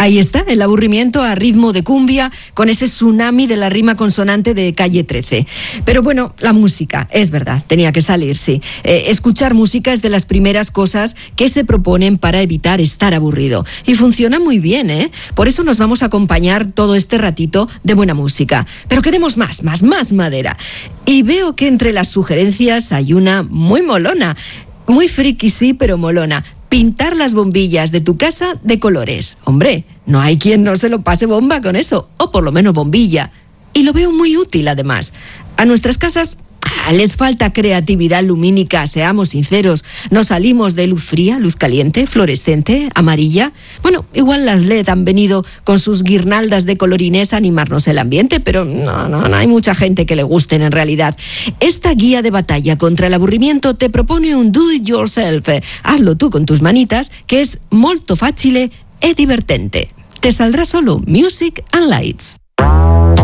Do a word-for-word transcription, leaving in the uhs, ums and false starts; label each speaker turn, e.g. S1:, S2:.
S1: Ahí está, el aburrimiento a ritmo de cumbia con ese tsunami de la rima consonante de Calle trece. Pero bueno, la música, es verdad, tenía que salir, sí. Eh, escuchar música es de las primeras cosas que se proponen para evitar estar aburrido. Y funciona muy bien, ¿eh? Por eso nos vamos a acompañar todo este ratito de buena música. Pero queremos más, más, más madera. Y veo que entre las sugerencias hay una muy molona. Muy friki, sí, pero molona. Pintar las bombillas de tu casa de colores. Hombre, no hay quien no se lo pase bomba con eso, o por lo menos bombilla. Y lo veo muy útil, además. A nuestras casas ah, les falta creatividad lumínica, seamos sinceros. No salimos de luz fría, luz caliente, fluorescente, amarilla. Bueno, igual las L E D han venido con sus guirnaldas de colorines a animarnos el ambiente, pero no, no, no hay mucha gente que le gusten en realidad. Esta guía de batalla contra el aburrimiento te propone un do it yourself. Hazlo tú con tus manitas, que es molto facile e divertente. Te saldrá solo Music and Lights.